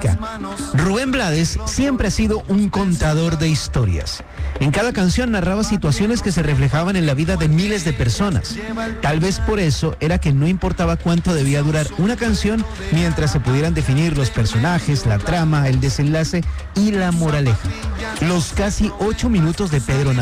Rubén Blades siempre ha sido un contador de historias. En cada canción narraba situaciones que se reflejaban en la vida de miles de personas. Tal vez por eso era que no importaba cuánto debía durar una canción mientras se pudieran definir los personajes, la trama, el desenlace y la moraleja. Los casi 8 minutos de Pedro Navaja